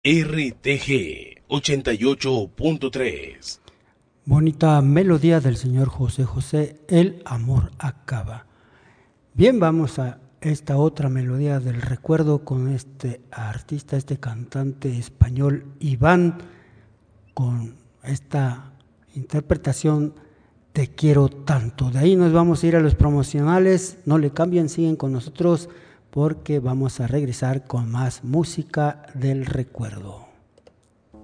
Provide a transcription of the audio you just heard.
RTG 88.3. Bonita melodía del señor José José, El amor acaba. Bien, vamos a esta otra melodía del recuerdo con este artista, este cantante español Iván, con esta interpretación Te quiero tanto. De ahí nos vamos a ir a los promocionales, no le cambien, siguen con nosotros porque vamos a regresar con más música del recuerdo.